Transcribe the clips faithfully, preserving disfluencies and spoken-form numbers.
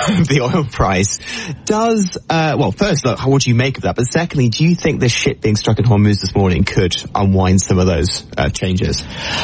of the oil price. Does, uh, well, first, look, what do you make of that? But secondly, do you think the ship being struck in Hormuz this morning could unwind some of those uh, changes?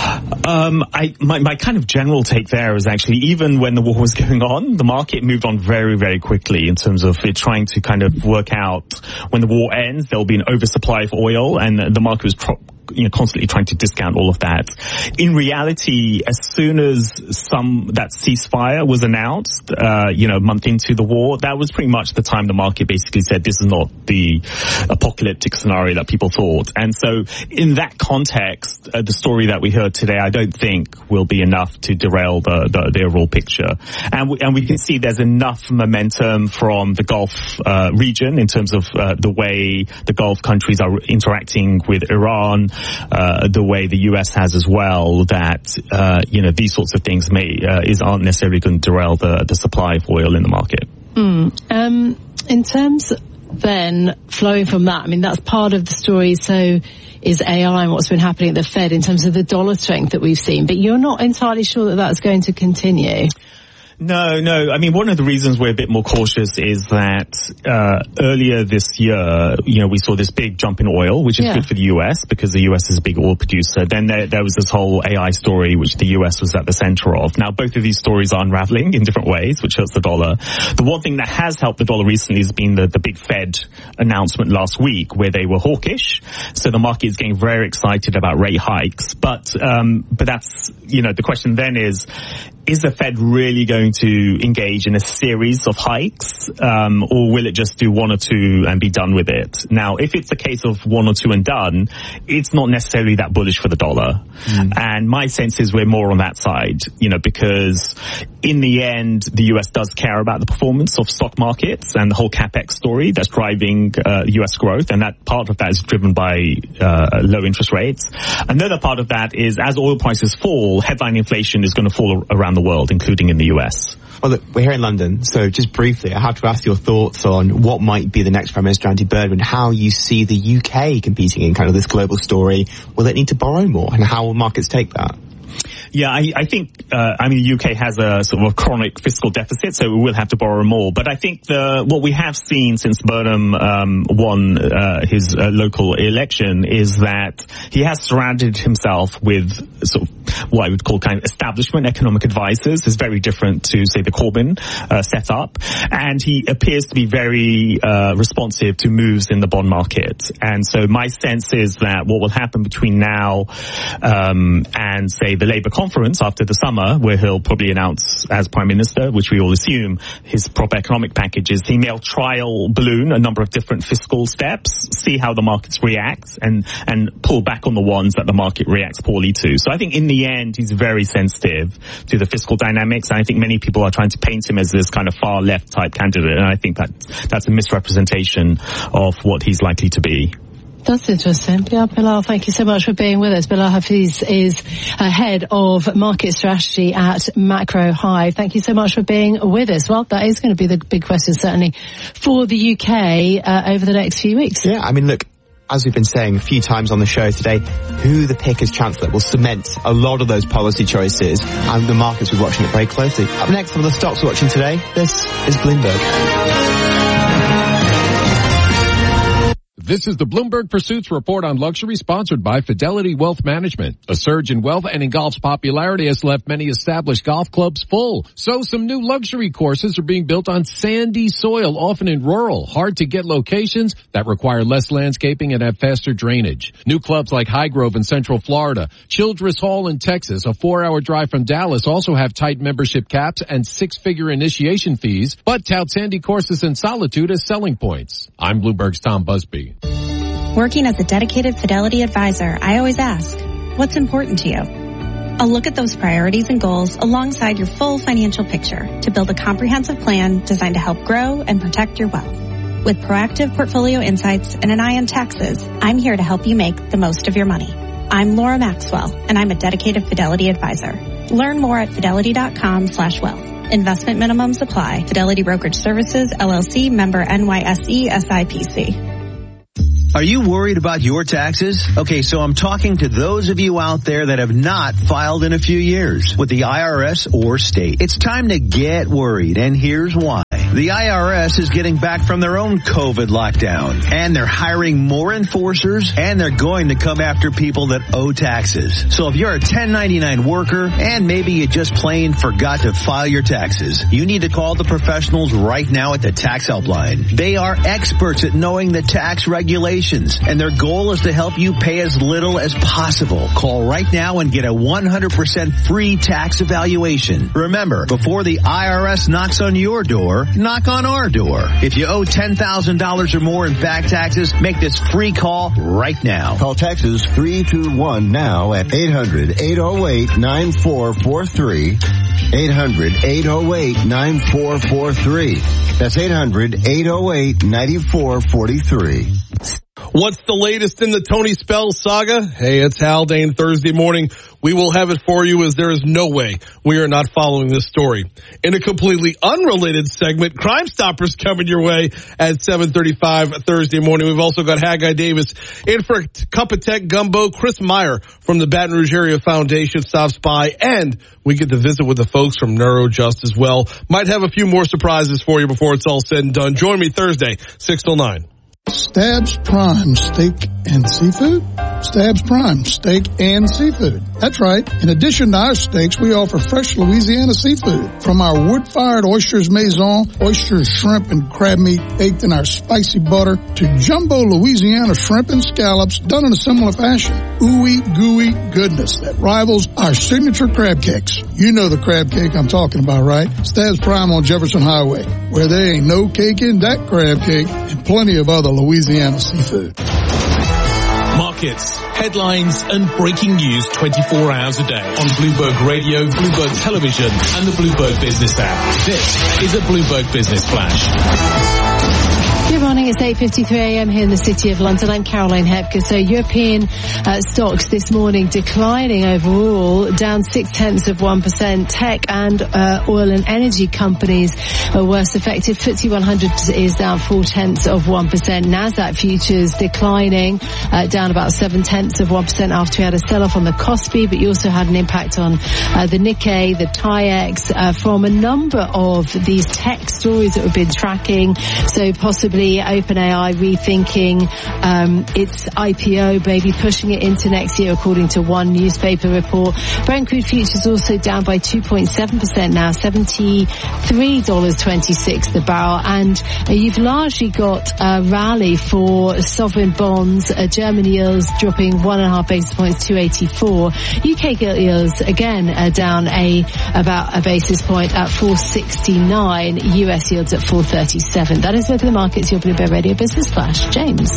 Um, I, my, my kind of general take there is actually, even when the war was going on, the market moved on very, very quickly in terms of it trying to kind of work out when the war ends, there'll be an oversupply of oil, and the market was pro- you know, constantly trying to discount all of that. In reality, as soon as some, that ceasefire was announced, uh, you know, a month into the war, that was pretty much the time the market basically said this is not the apocalyptic scenario that people thought. And so in that context, uh, the story that we heard today, I don't think will be enough to derail the, the, the overall picture. And we, and we can see there's enough momentum from the Gulf, uh, region in terms of, uh, the way the Gulf countries are interacting with Iran, Uh, the way the U S has as well, that, uh, you know, these sorts of things may, uh, is, aren't necessarily going to derail the, the supply of oil in the market. Mm. Um, in terms then, flowing from that, I mean, that's part of the story, so is A I and what's been happening at the Fed in terms of the dollar strength that we've seen, but you're not entirely sure that that's going to continue. No, no. I mean, one of the reasons we're a bit more cautious is that uh earlier this year, you know, we saw this big jump in oil, which is yeah. good for the U S because the U S is a big oil producer. Then there, there was this whole A I story, which the U S was at the center of. Now, both of these stories are unraveling in different ways, which hurts the dollar. The one thing that has helped the dollar recently has been the, the big Fed announcement last week, where they were hawkish. So the market is getting very excited about rate hikes. But, um, but that's, you know, the question then is, is the Fed really going to engage in a series of hikes, um, or will it just do one or two and be done with it? Now, if it's a case of one or two and done, it's not necessarily that bullish for the dollar. Mm. And my sense is we're more on that side, you know, because in the end, the U S does care about the performance of stock markets and the whole capex story that's driving uh, U S growth, and that part of that is driven by uh, low interest rates. Another part of that is as oil prices fall, headline inflation is going to fall around the world, including in the U S. Well, look, we're here in London, so just briefly, I have to ask your thoughts on what might be the next Prime Minister, Andy Burnham, how you see the U K competing in kind of this global story. Will it need to borrow more, and how will markets take that? Yeah, I, I think, uh, I mean, the U K has a sort of a chronic fiscal deficit, so we will have to borrow more. But I think the, what we have seen since Burnham, um, won, uh, his uh, local election is that he has surrounded himself with sort of what I would call kind of establishment economic advisors. Is very different to, say, the Corbyn, uh, setup. And he appears to be very, uh, responsive to moves in the bond market. And so my sense is that what will happen between now, um, and, say, the Labour conference after the summer, where he'll probably announce as Prime Minister, which we all assume, his proper economic packages, he may trial balloon a number of different fiscal steps, see how the markets react, and, and pull back on the ones that the market reacts poorly to. So I think in the end, he's very sensitive to the fiscal dynamics, and I think many people are trying to paint him as this kind of far left type candidate, and I think that that's a misrepresentation of what he's likely to be. That's interesting. Yeah, Bilal, thank you so much for being with us. Bilal Hafeez is uh, head of market strategy at Macro Hive. Thank you so much for being with us. Well, that is going to be the big question, certainly, for the U K uh, over the next few weeks. Yeah, I mean, look, as we've been saying a few times on the show today, who the pick as Chancellor will cement a lot of those policy choices, and the markets will be watching it very closely. Up next, some of the stocks we're watching today, this is Bloomberg. This is the Bloomberg Pursuits Report on Luxury, sponsored by Fidelity Wealth Management. A surge in wealth and in golf's popularity has left many established golf clubs full. So some new luxury courses are being built on sandy soil, often in rural, hard-to-get locations that require less landscaping and have faster drainage. New clubs like Highgrove in Central Florida, Childress Hall in Texas, a four-hour drive from Dallas, also have tight membership caps and six-figure initiation fees, but tout sandy courses in solitude as selling points. I'm Bloomberg's Tom Busby. Working as a dedicated Fidelity advisor, I always ask, what's important to you? I'll look at those priorities and goals alongside your full financial picture to build a comprehensive plan designed to help grow and protect your wealth. With proactive portfolio insights and an eye on taxes, I'm here to help you make the most of your money. I'm Laura Maxwell, and I'm a dedicated Fidelity advisor. Learn more at fidelity.com slash wealth. Investment minimums apply. Fidelity Brokerage Services, L L C, member N Y S E, S I P C. Are you worried about your taxes? Okay, so I'm talking to those of you out there that have not filed in a few years with the I R S or state. It's time to get worried, and here's why. The I R S is getting back from their own COVID lockdown, and they're hiring more enforcers, and they're going to come after people that owe taxes. So if you're a ten ninety-nine worker, and maybe you just plain forgot to file your taxes, you need to call the professionals right now at the Tax Helpline. They are experts at knowing the tax regulations, and their goal is to help you pay as little as possible. Call right now and get a one hundred percent free tax evaluation. Remember, before the I R S knocks on your door, knock on our door. If you owe ten thousand dollars or more in back taxes, make this free call right now. Call Texas three two one now at eight hundred, eight oh eight, nine four four three. eight hundred, eight oh eight, nine four four three. That's eight hundred, eight oh eight, nine four four three. What's the latest in the Tony Spell saga? Hey, it's Haldane Thursday morning. We will have it for you, as there is no way we are not following this story. In a completely unrelated segment, Crime Stoppers coming your way at seven thirty-five Thursday morning. We've also got Haggai Davis in for Cup of Tech Gumbo. Chris Meyer from the Baton Rouge Area Foundation stops by, and we get to visit with the folks from NeuroJust as well. Might have a few more surprises for you before it's all said and done. Join me Thursday, six till nine. Stabs Prime Steak and Seafood? Stabs Prime Steak and Seafood. That's right. In addition to our steaks, we offer fresh Louisiana seafood. From our wood-fired oysters maison, oysters, shrimp, and crab meat baked in our spicy butter, to jumbo Louisiana shrimp and scallops done in a similar fashion. Ooey gooey goodness that rivals our signature crab cakes. You know the crab cake I'm talking about, right? Stabs Prime on Jefferson Highway, where there ain't no cake in that crab cake, and plenty of other Louisiana seafood. Markets, headlines, and breaking news twenty-four hours a day on Bloomberg Radio, Bloomberg Television, and the Bloomberg Business app. This is a Bloomberg Business Flash. Good morning, it's eight fifty-three a.m. here in the City of London. I'm Caroline Hepker. So European uh, stocks this morning declining overall, down six-tenths of one percent. Tech and uh, oil and energy companies are worst affected. F T S E one hundred is down four-tenths of one percent. Nasdaq futures declining, uh, down about seven-tenths of one percent after we had a sell-off on the Kospi, but you also had an impact on uh, the Nikkei, the TAIEX, uh, from a number of these tech stories that we've been tracking. So possibly OpenAI rethinking um, its I P O, maybe pushing it into next year, according to one newspaper report. Brent crude futures also down by two point seven percent now, seventy-three dollars and twenty-six cents the barrel. And uh, you've largely got a rally for sovereign bonds. Uh, German yields dropping one and a half basis points, two eighty-four. U K gilt yields again uh, down a about a basis point at four sixty-nine. U S yields at four thirty-seven. That is over the markets. Your Bloomberg Radio Business Flash. James.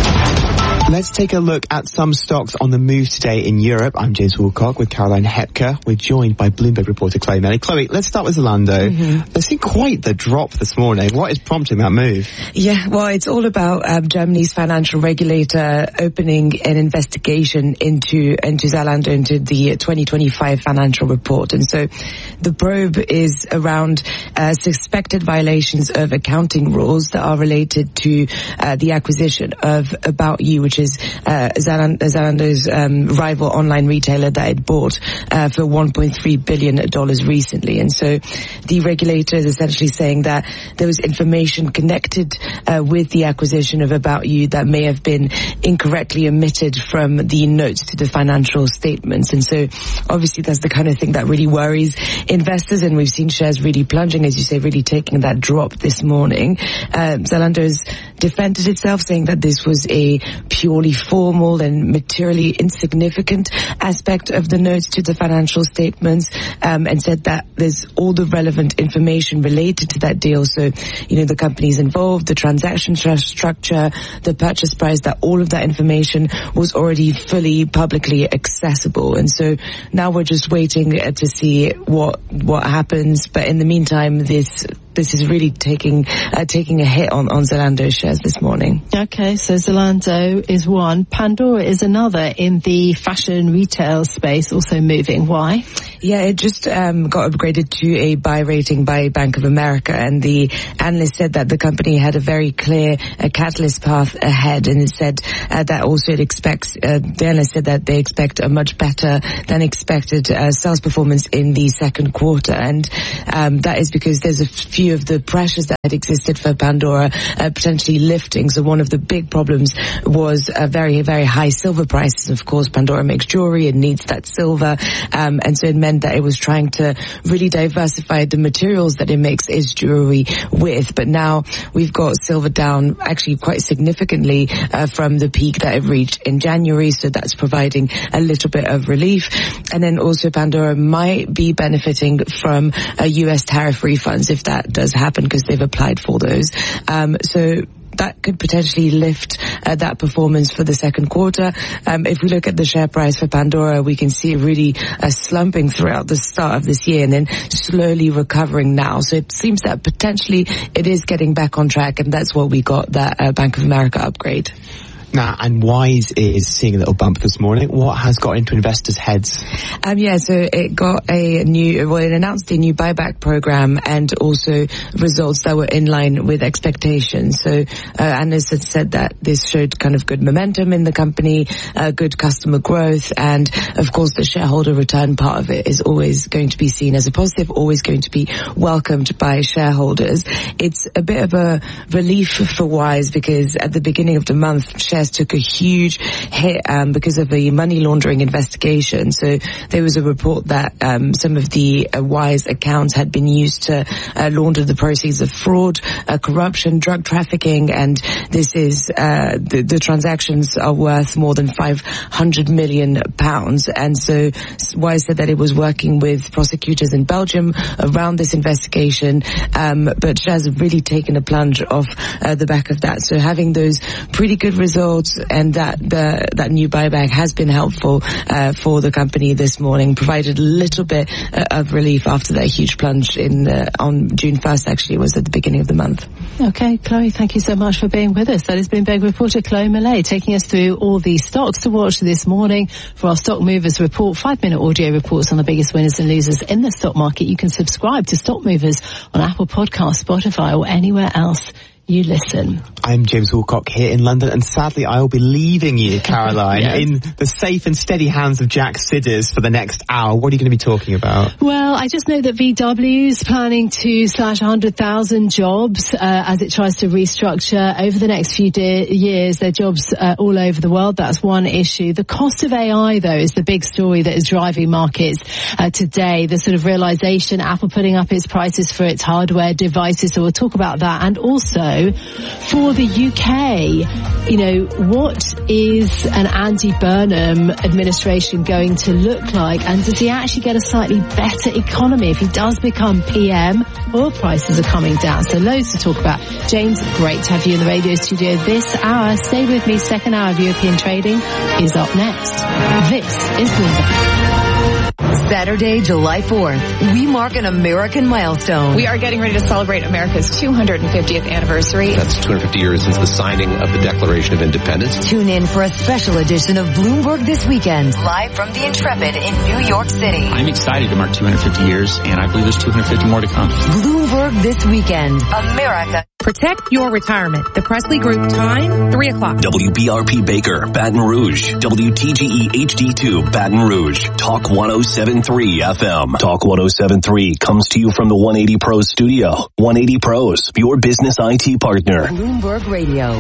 Let's take a look at some stocks on the move today in Europe. I'm James Woolcock with Caroline Hepker. We're joined by Bloomberg reporter Chloe Melly. Chloe, let's start with Zalando. Mm-hmm. They've seen quite the drop this morning. What is prompting that move? Yeah, well, it's all about um, Germany's financial regulator opening an investigation into into Zalando, into the twenty twenty-five financial report. And so the probe is around uh, suspected violations of accounting rules that are related to uh, the acquisition of About You, which is uh, Zalando's um, rival online retailer that it bought uh, for one point three billion dollars recently. And so the regulator is essentially saying that there was information connected uh, with the acquisition of About You that may have been incorrectly omitted from the notes to the financial statements. And so obviously that's the kind of thing that really worries investors, and we've seen shares really plunging, as you say, really taking that drop this morning. Uh, Zalando has defended itself, saying that this was a purely formal and materially insignificant aspect of the notes to the financial statements, um, and said that there's all the relevant information related to that deal. So, you know, the companies involved, the transaction structure, the purchase price, that all of that information was already fully publicly accessible. And so now we're just waiting uh, to see what what happens. But in the meantime, this this is really taking uh, taking a hit on, on Zalando shares this morning. Okay, so Zalando is one. Pandora is another in the fashion retail space, also moving. Why? Yeah, it just um, got upgraded to a buy rating by Bank of America, and the analyst said that the company had a very clear uh, catalyst path ahead, and it said uh, that also it expects, uh, the analyst said that they expect a much better than expected uh, sales performance in the second quarter, and um, that is because there's a few few of the pressures that had existed for Pandora uh, potentially lifting. So one of the big problems was uh, very, very high silver prices. Of course, Pandora makes jewelry and needs that silver. Um, and so it meant that it was trying to really diversify the materials that it makes its jewelry with. But now we've got silver down actually quite significantly uh, from the peak that it reached in January. So that's providing a little bit of relief. And then also Pandora might be benefiting from uh, U S tariff refunds if that does happen, because they've applied for those. Um, so that could potentially lift uh, that performance for the second quarter. Um, if we look at the share price for Pandora, we can see it really uh, slumping throughout the start of this year and then slowly recovering now. So it seems that potentially it is getting back on track, and that's what we got, that uh, Bank of America upgrade. Now, and Wise is seeing a little bump this morning. What has got into investors' heads? Um, yeah, so it got a new, well, it announced a new buyback program and also results that were in line with expectations. So uh, analysts had said that this showed kind of good momentum in the company, uh, good customer growth, and of course the shareholder return part of it is always going to be seen as a positive, always going to be welcomed by shareholders. It's a bit of a relief for Wise because at the beginning of the month, shares took a huge hit um, because of the money laundering investigation. So there was a report that um, some of the uh, Wise accounts had been used to uh, launder the proceeds of fraud, uh, corruption, drug trafficking, and this is uh, the, the transactions are worth more than five hundred million pounds. And so Wise said that it was working with prosecutors in Belgium around this investigation, um, but shares have really taken a plunge off uh, the back of that. So having those pretty good results and that the that new buyback has been helpful uh, for the company this morning, provided a little bit uh, of relief after that huge plunge in uh, on June first. Actually, it was at the beginning of the month. Okay, Chloe, thank you so much for being with us. That has been Bloomberg reporter Chloe Millay taking us through all the stocks to watch this morning for our Stock Movers report, five-minute audio reports on the biggest winners and losers in the stock market. You can subscribe to Stock Movers on Apple Podcasts, Spotify, or anywhere else you listen. I'm James Woolcock here in London, and sadly I will be leaving you, Caroline, yes. in the safe and steady hands of Jack Sidders for the next hour. What are you going to be talking about? Well, I just know that V W is planning to slash one hundred thousand jobs uh, as it tries to restructure over the next few de- years. Their jobs uh, all over the world. That's one issue. The cost of A I, though, is the big story that is driving markets uh, today. The sort of realization, Apple putting up its prices for its hardware devices. So we'll talk about that. And also, for the U K, you know, what is an Andy Burnham administration going to look like? And does he actually get a slightly better economy if he does become P M? Oil prices are coming down. So loads to talk about. James, great to have you in the radio studio this hour. Stay with me. Second hour of European trading is up next. This is Bloomberg. Saturday, July fourth, we mark an American milestone. We are getting ready to celebrate America's two hundred fiftieth anniversary. That's two hundred fifty years since the signing of the Declaration of Independence. Tune in for a special edition of Bloomberg This Weekend, live from the Intrepid in New York City. I'm excited to mark two hundred fifty years, and I believe there's two hundred fifty more to come. Bloomberg This Weekend, America. Protect your retirement. The Presley Group, time, three o'clock. W B R P Baker, Baton Rouge. W T G E H D two, Baton Rouge. Talk one oh seven point three F M. Talk one oh seven point three comes to you from the one eighty Pros studio. one eighty Pros, your business I T partner. Bloomberg Radio.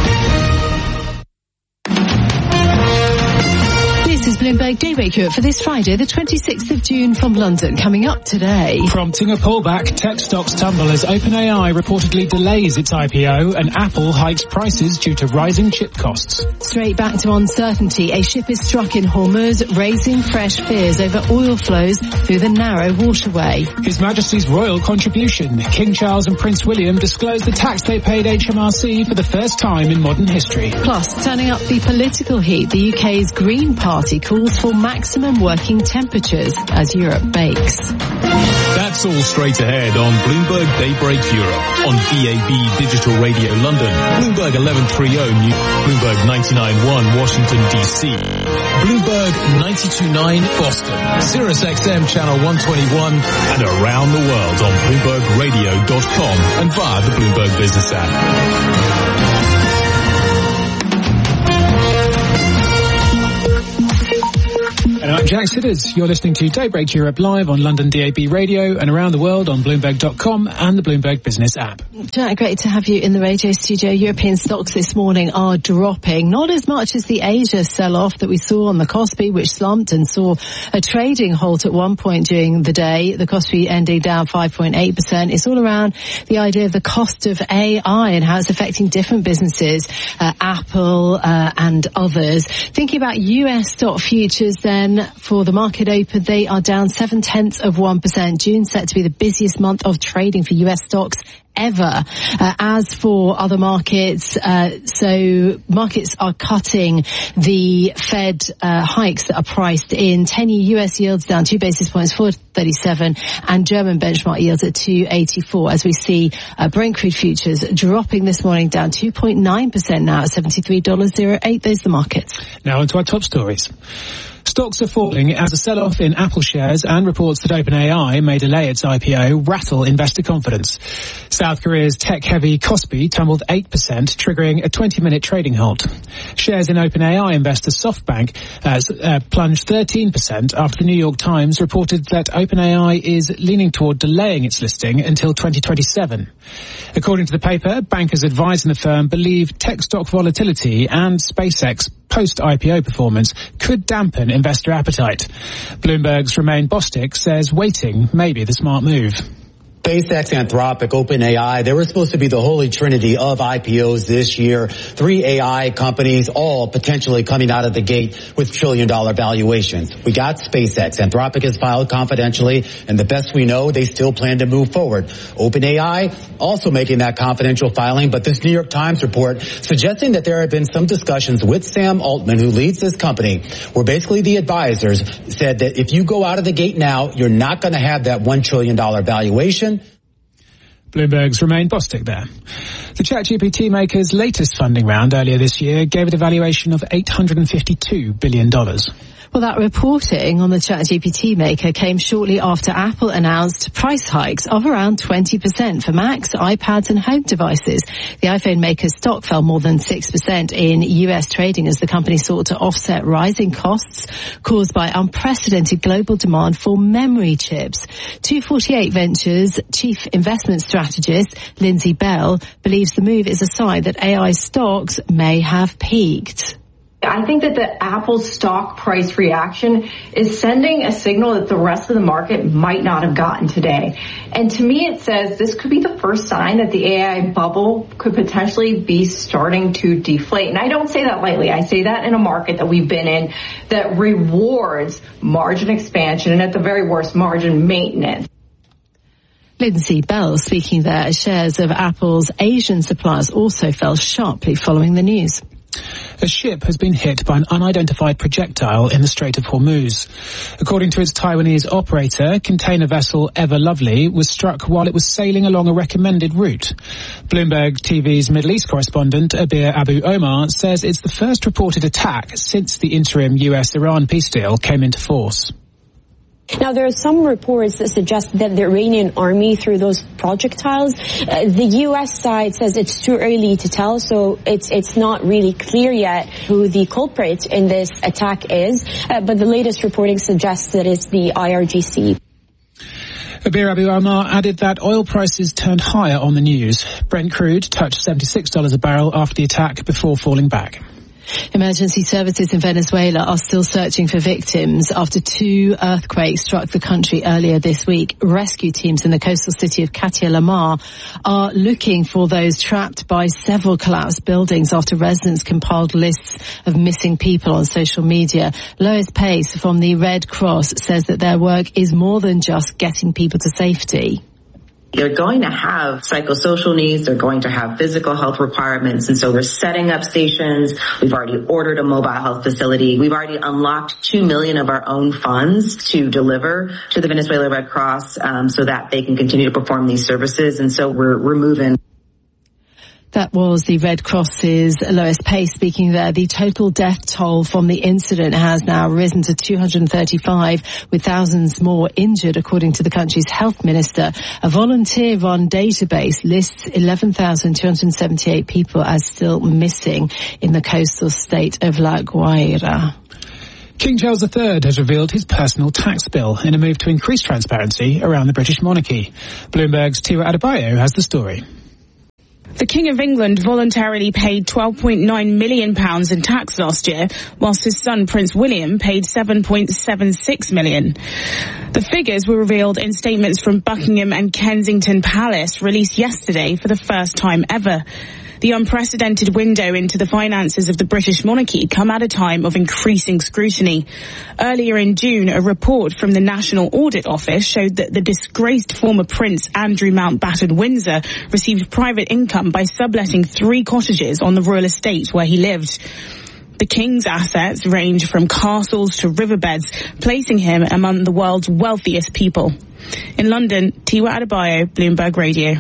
This is Bloomberg Daybreak Europe for this Friday, the twenty-sixth of June from London. Coming up today. Prompting a pullback, tech stocks tumble as OpenAI reportedly delays its I P O and Apple hikes prices due to rising chip costs. Straight back to uncertainty. A ship is struck in Hormuz, raising fresh fears over oil flows through the narrow waterway. His Majesty's royal contribution. King Charles and Prince William disclosed the tax they paid H M R C for the first time in modern history. Plus, turning up the political heat, the U K's Green Party calls for maximum working temperatures as Europe bakes. That's all straight ahead on Bloomberg Daybreak Europe on D A B Digital Radio London, Bloomberg eleven thirty New Bloomberg ninety-nine point one Washington D C, Bloomberg ninety-two point nine Boston, Sirius X M channel one twenty-one, and around the world on Bloomberg Radio dot com and via the Bloomberg Business app. And I'm Jack Sidders. You're listening to Daybreak Europe live on London D A B Radio and around the world on Bloomberg dot com and the Bloomberg Business app. Jack, great to have you in the radio studio. European stocks this morning are dropping, not as much as the Asia sell-off that we saw on the Kospi, which slumped and saw a trading halt at one point during the day. The Kospi ending down five point eight percent. It's all around the idea of the cost of A I and how it's affecting different businesses, uh, Apple uh, and others. Thinking about U S stock futures then, for the market open, they are down seven tenths of one percent. June set to be the busiest month of trading for U S stocks ever. Uh, as for other markets, uh, so markets are cutting the Fed uh, hikes that are priced in. ten-year U S yields down two basis points, four thirty-seven, and German benchmark yields at two eighty-four. As we see uh, Brent crude futures dropping this morning, down two point nine percent now at seventy-three dollars oh eight. Those are the markets. Now onto our top stories. Stocks are falling as a sell-off in Apple shares and reports that OpenAI may delay its I P O rattle investor confidence. South Korea's tech-heavy Kospi tumbled eight percent, triggering a twenty-minute trading halt. Shares in OpenAI investor SoftBank uh, uh, plunged thirteen percent after the New York Times reported that OpenAI is leaning toward delaying its listing until twenty twenty-seven. According to the paper, bankers advising the firm believe tech stock volatility and SpaceX post-I P O performance could dampen investor appetite. Bloomberg's Romain Bostic says waiting may be the smart move. SpaceX, Anthropic, OpenAI, they were supposed to be the holy trinity of I P Os this year. Three A I companies, all potentially coming out of the gate with trillion-dollar valuations. We got SpaceX. Anthropic has filed confidentially, and the best we know, they still plan to move forward. OpenAI also making that confidential filing, but this New York Times report suggesting that there have been some discussions with Sam Altman, who leads this company, where basically the advisors said that if you go out of the gate now, you're not going to have that one trillion dollars valuation. Bloomberg's Romain Bostic there. The ChatGPT maker's latest funding round earlier this year gave it a valuation of eight hundred fifty-two billion dollars. Well, that reporting on the ChatGPT maker came shortly after Apple announced price hikes of around twenty percent for Macs, iPads and home devices. The iPhone maker's stock fell more than six percent in U S trading as the company sought to offset rising costs caused by unprecedented global demand for memory chips. two forty-eight Ventures chief investment strategist Lindsay Bell believes the move is a sign that A I stocks may have peaked. I think that the Apple stock price reaction is sending a signal that the rest of the market might not have gotten today. And to me, it says this could be the first sign that the A I bubble could potentially be starting to deflate. And I don't say that lightly. I say that in a market that we've been in that rewards margin expansion and at the very worst, margin maintenance. Lindsay Bell speaking there as shares of Apple's Asian suppliers also fell sharply following the news. A ship has been hit by an unidentified projectile in the Strait of Hormuz. According to its Taiwanese operator, container vessel Ever Lovely was struck while it was sailing along a recommended route. Bloomberg T V's Middle East correspondent Abir Abu Omar says it's the first reported attack since the interim U S-Iran peace deal came into force. Now, there are some reports that suggest that the Iranian army threw those projectiles. Uh, the U S side says it's too early to tell, so it's it's not really clear yet who the culprit in this attack is. Uh, but the latest reporting suggests that it's the I R G C. Abir Abu Omar added that oil prices turned higher on the news. Brent crude touched seventy-six dollars a barrel after the attack before falling back. Emergency services in Venezuela are still searching for victims after two earthquakes struck the country earlier this week. Rescue teams in the coastal city of Catia La Mar are looking for those trapped by several collapsed buildings after residents compiled lists of missing people on social media. Lois Pace from the Red Cross says that their work is more than just getting people to safety. They're going to have psychosocial needs. They're going to have physical health requirements. And so we're setting up stations. We've already ordered a mobile health facility. We've already unlocked two million of our own funds to deliver to the Venezuela Red Cross um, so that they can continue to perform these services. And so we're, we're moving. That was the Red Cross's Lois Pace speaking there. The total death toll from the incident has now risen to two hundred thirty-five, with thousands more injured, according to the country's health minister. A volunteer-run database lists eleven thousand two hundred seventy-eight people as still missing in the coastal state of La Guaira. King Charles the Third has revealed his personal tax bill in a move to increase transparency around the British monarchy. Bloomberg's Tiwa Adebayo has the story. The King of England voluntarily paid twelve point nine million pounds in tax last year, whilst his son Prince William paid seven point seven six million pounds. The figures were revealed in statements from Buckingham and Kensington Palace released yesterday for the first time ever. The unprecedented window into the finances of the British monarchy come at a time of increasing scrutiny. Earlier in June, a report from the National Audit Office showed that the disgraced former Prince Andrew Mountbatten Windsor received private income by subletting three cottages on the royal estate where he lived. The King's assets range from castles to riverbeds, placing him among the world's wealthiest people. In London, Tiwa Adebayo, Bloomberg Radio.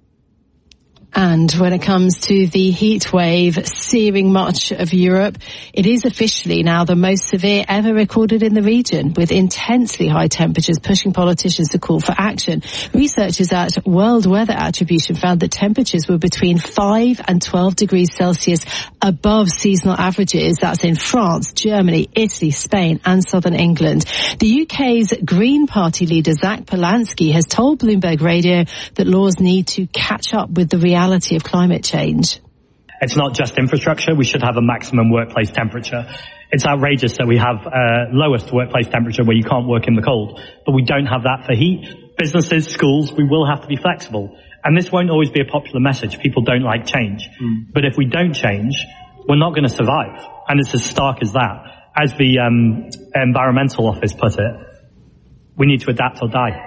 And when it comes to the heat wave searing much of Europe, it is officially now the most severe ever recorded in the region, with intensely high temperatures pushing politicians to call for action. Researchers at World Weather Attribution found that temperatures were between five and twelve degrees Celsius above seasonal averages. That's in France, Germany, Italy, Spain and southern England. The U K's Green Party leader Zach Polanski has told Bloomberg Radio that laws need to catch up with the reality of climate change. It's not just infrastructure. We should have a maximum workplace temperature. It's outrageous that we have uh, lowest workplace temperature where you can't work in the cold, but we don't have that for heat. Businesses, schools, we will have to be flexible. And this won't always be a popular message. People don't like change. Mm. But if we don't change, we're not going to survive. And it's as stark as that. As the um, Environmental Office put it, we need to adapt or die.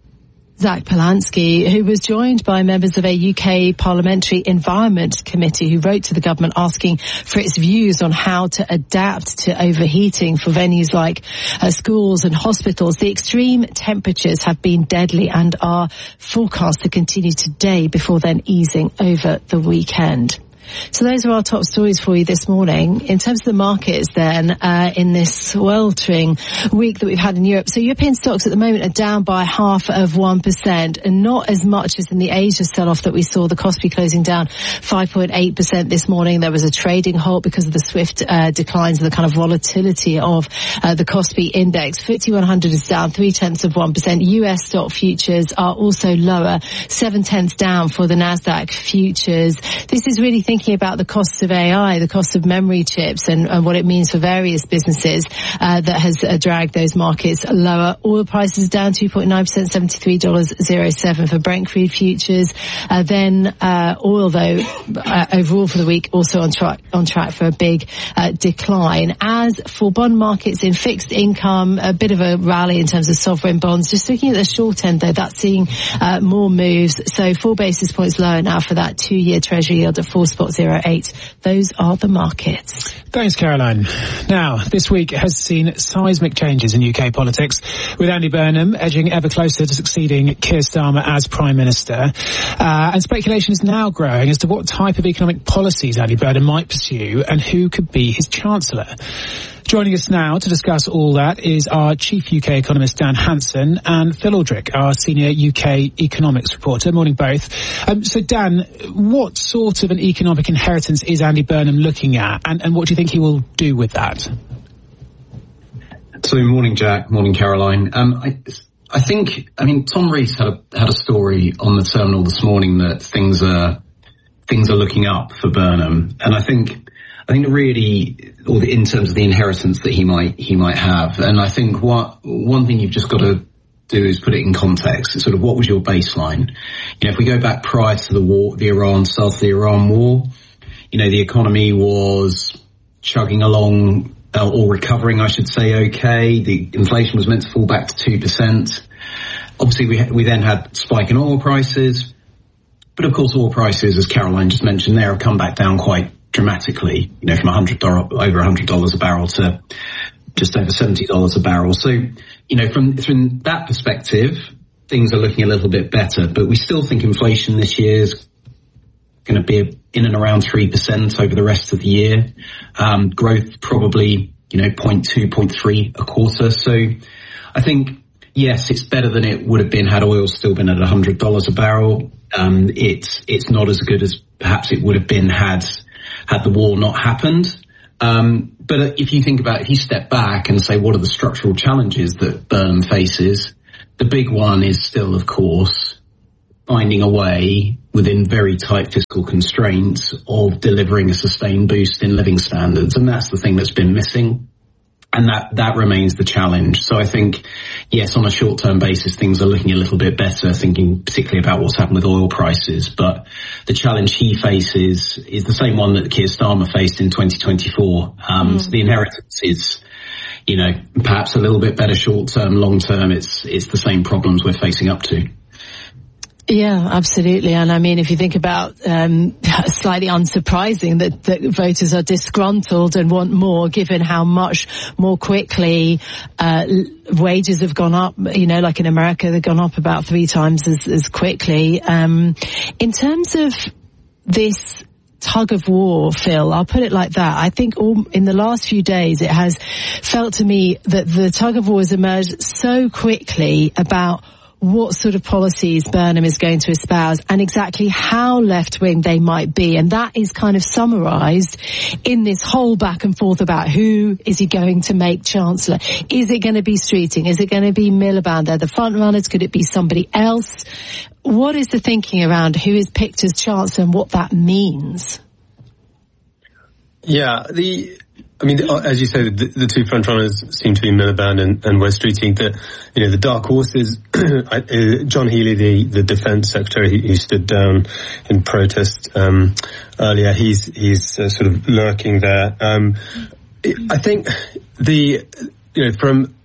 Zach Polanski, who was joined by members of a U K Parliamentary Environment Committee who wrote to the government asking for its views on how to adapt to overheating for venues like uh, schools and hospitals. The extreme temperatures have been deadly and are forecast to continue today before then easing over the weekend. So those are our top stories for you this morning. In terms of the markets then, uh, in this sweltering week that we've had in Europe, so European stocks at the moment are down by half of one percent and not as much as in the Asia sell-off that we saw. The Kospi closing down five point eight percent this morning. There was a trading halt because of the swift uh, declines and the kind of volatility of uh, the Kospi index. F T S E one hundred is down three tenths of one percent. U S stock futures are also lower, seven tenths down for the Nasdaq futures. This is really thinking about the costs of A I, the cost of memory chips and, and what it means for various businesses uh, that has uh, dragged those markets lower. Oil prices down two point nine percent, seventy-three dollars oh seven for Brent crude futures. Uh, then uh, oil, though, uh, overall for the week, also on track, on track for a big uh, decline. As for bond markets in fixed income, a bit of a rally in terms of sovereign bonds. Just looking at the short end, though, that's seeing uh, more moves. So four basis points lower now for that two-year Treasury yield at four spot zero eight. Those are the markets. Thanks, Caroline. Now, this week has seen seismic changes in U K politics, with Andy Burnham edging ever closer to succeeding Keir Starmer as Prime Minister. Uh, and speculation is now growing as to what type of economic policies Andy Burnham might pursue and who could be his Chancellor. Joining us now to discuss all that is our chief U K economist, Dan Hanson, and Phil Aldrick, our senior U K economics reporter. Morning, both. Um, so, Dan, what sort of an economic inheritance is Andy Burnham looking at, and, and what do you think he will do with that? So, morning, Jack. Morning, Caroline. Um, I, I think, I mean, Tom Rees had a, had a story on the terminal this morning that things are things are looking up for Burnham, and I think. I think really, or the, in terms of the inheritance that he might he might have, and I think what one thing you've just got to do is put it in context. It's sort of what was your baseline? You know, if we go back prior to the war, the Iran start of the Iran war, you know, the economy was chugging along uh, or recovering, I should say. Okay, the inflation was meant to fall back to two percent. Obviously, we we then had spike in oil prices, but of course, oil prices, as Caroline just mentioned, there have come back down quite dramatically, you know, from one hundred dollars, over one hundred dollars a barrel to just over seventy dollars a barrel. So, you know, from, from that perspective, things are looking a little bit better, but we still think inflation this year is going to be in and around three percent over the rest of the year. Um, growth probably, you know, zero point two, zero point three a quarter. So I think, yes, it's better than it would have been had oil still been at one hundred dollars a barrel. Um, it's, it's not as good as perhaps it would have been had had the war not happened, Um, but if you think about, if you step back and say, what are the structural challenges that Burnham faces? The big one is still, of course, finding a way within very tight fiscal constraints of delivering a sustained boost in living standards. And that's the thing that's been missing. And that, that remains the challenge. So I think, yes, on a short-term basis, things are looking a little bit better, thinking particularly about what's happened with oil prices. But the challenge he faces is the same one that Keir Starmer faced in twenty twenty-four. Um, mm. So the inheritance is, you know, perhaps a little bit better short-term, long-term. It's, it's the same problems we're facing up to. Yeah, absolutely. And I mean, if you think about, um, slightly unsurprising that, that voters are disgruntled and want more, given how much more quickly, uh, wages have gone up, you know, like in America, they've gone up about three times as, as quickly. Um, in terms of this tug of war, Phil, I'll put it like that. I think all, in the last few days, it has felt to me that the tug of war has emerged so quickly about what sort of policies Burnham is going to espouse and exactly how left-wing they might be. And that is kind of summarised in this whole back and forth about who is he going to make Chancellor. Is it going to be Streeting? Is it going to be Miliband? They're the front runners. Could it be somebody else? What is the thinking around who is picked as Chancellor and what that means? Yeah, the... I mean, as you say, the, the two frontrunners seem to be Miliband and, and Wes Streeting. The, you know, the dark horses, John Healey, the, the defence secretary who stood down in protest um, earlier, he's he's uh, sort of lurking there. Um, I think the, you know, from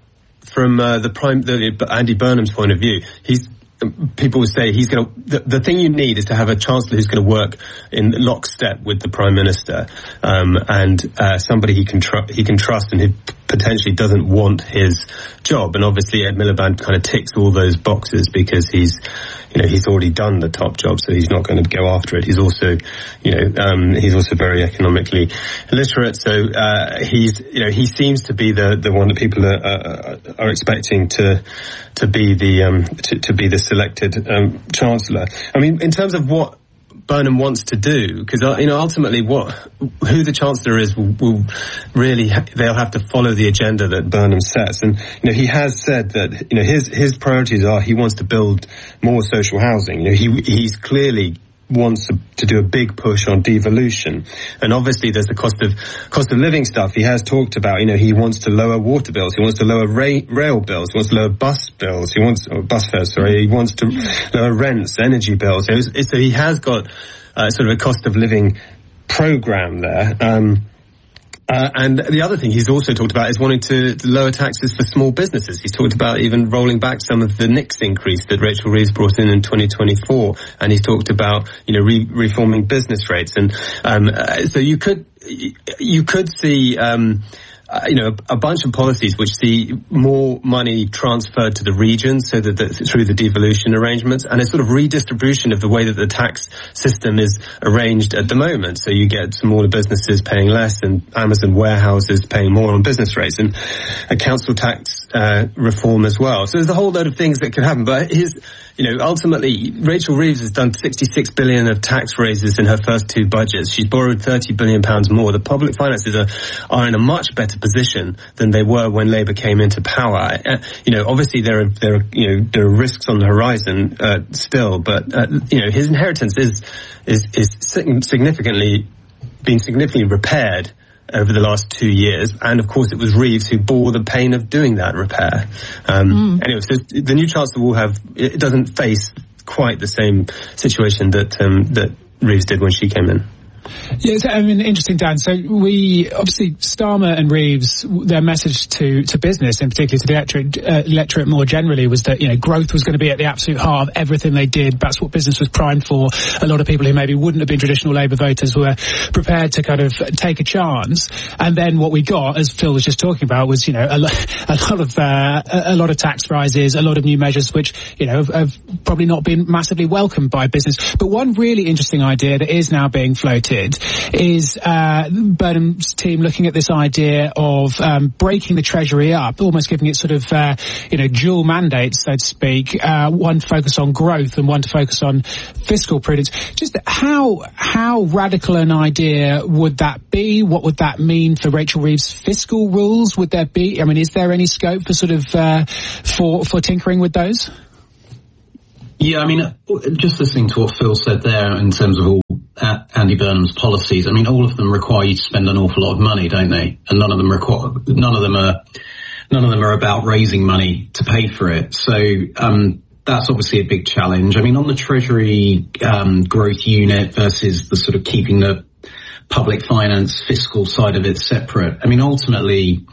from uh, the prime, the, Andy Burnham's point of view, he's. People would say he's going to. The, the thing you need is to have a chancellor who's going to work in lockstep with the prime minister, um, and uh, somebody he can tr- he can trust and who potentially doesn't want his job. And obviously, Ed Miliband kind of ticks all those boxes because he's, you know, he's already done the top job, so he's not going to go after it. He's also, you know, um, he's also very economically literate, so uh, he's, you know, he seems to be the the one that people are are, are expecting to to be the um, to, to be the selected um, chancellor. I mean, in terms of what Burnham wants to do, because uh, you know, ultimately, what who the chancellor is will, will really ha- they'll have to follow the agenda that Burnham sets. And you know, he has said that you know his his priorities are he wants to build more social housing. You know, he he's clearly wants to, to do a big push on devolution, and obviously there's the cost of cost of living stuff. He has talked about, you know, he wants to lower water bills, he wants to lower ra- rail bills, he wants to lower bus bills, he wants or bus fares, sorry, he wants to lower rents, energy bills. So, so he has got uh, sort of a cost of living program there. Um, Uh, and the other thing he's also talked about is wanting to, to lower taxes for small businesses. He's talked about even rolling back some of the N I C S increase that Rachel Reeves brought in in twenty twenty-four. And he's talked about, you know, re- reforming business rates. And um, uh, so you could you could see um, uh, you know, a bunch of policies which see more money transferred to the regions, so that the, through the devolution arrangements, and a sort of redistribution of the way that the tax system is arranged at the moment. So you get smaller businesses paying less and Amazon warehouses paying more on business rates, and a council tax uh, reform as well. So there's a whole load of things that could happen. But his, you know, ultimately, Rachel Reeves has done sixty-six billion of tax raises in her first two budgets. She's borrowed thirty billion pounds more. The public finances are, are in a much better position than they were when Labour came into power. Uh, you know, obviously there are, there are, you know, there are risks on the horizon, uh, still, but, uh, you know, his inheritance is, is, is significantly, being significantly repaired over the last two years. And of course it was Reeves who bore the pain of doing that repair. Um, mm. Anyway, so the new chancellor will have, it doesn't face quite the same situation that, um, that Reeves did when she came in. Yeah, I mean, interesting, Dan. So we, obviously, Starmer and Reeves, their message to, to business, and particularly to the electorate, uh, electorate more generally, was that, you know, growth was going to be at the absolute heart of everything they did. That's what business was primed for. A lot of people who maybe wouldn't have been traditional Labour voters were prepared to kind of take a chance. And then what we got, as Phil was just talking about, was, you know, a, lo- a lot of, uh, a lot of tax rises, a lot of new measures, which, you know, have, have probably not been massively welcomed by business. But one really interesting idea that is now being floated reported is uh, Burnham's team looking at this idea of um, breaking the Treasury up, almost giving it sort of, uh, you know, dual mandates, so to speak, uh, one to focus on growth and one to focus on fiscal prudence. Just how how radical an idea would that be? What would that mean for Rachel Reeves' fiscal rules? Would there be, I mean, is there any scope for sort of, uh, for, for tinkering with those? Yeah, I mean, just listening to what Phil said there in terms of all uh, Andy Burnham's policies, I mean, all of them require you to spend an awful lot of money, don't they? And none of them require, none of them are, none of them are about raising money to pay for it. So, um, that's obviously a big challenge. I mean, on the Treasury, um, growth unit versus the sort of keeping the public finance fiscal side of it separate. I mean, ultimately,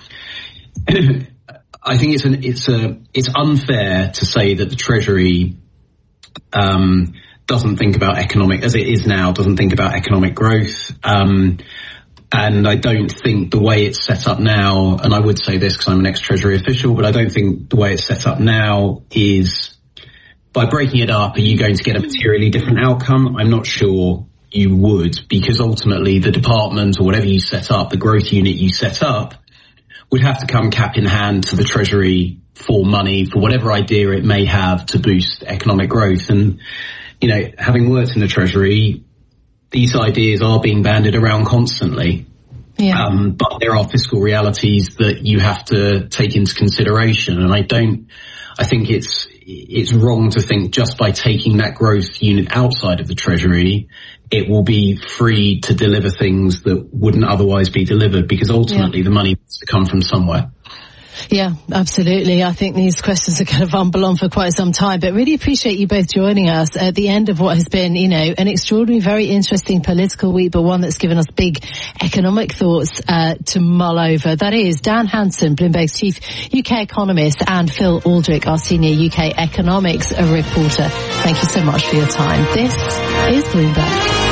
I think it's an, it's a, it's unfair to say that the Treasury um, doesn't think about economic, as it is now, doesn't think about economic growth. Um, and I don't think the way it's set up now, and I would say this because I'm an ex-Treasury official, but I don't think the way it's set up now is, by breaking it up, are you going to get a materially different outcome? I'm not sure you would, because ultimately the department or whatever you set up, the growth unit you set up, would have to come cap in hand to the Treasury for money, for whatever idea it may have to boost economic growth. And, you know, having worked in the Treasury, these ideas are being bandied around constantly. Yeah. Um, but there are fiscal realities that you have to take into consideration. And I don't, I think it's, it's wrong to think just by taking that growth unit outside of the Treasury, it will be free to deliver things that wouldn't otherwise be delivered, because ultimately yeah. the money needs to come from somewhere. Yeah, absolutely. I think these questions are going to rumble on for quite some time, but really appreciate you both joining us at the end of what has been, you know, an extraordinary, very interesting political week, but one that's given us big economic thoughts uh, to mull over. That is Dan Hanson, Bloomberg's chief U K economist, and Phil Aldrick, our senior U K economics reporter. Thank you so much for your time. This is Bloomberg.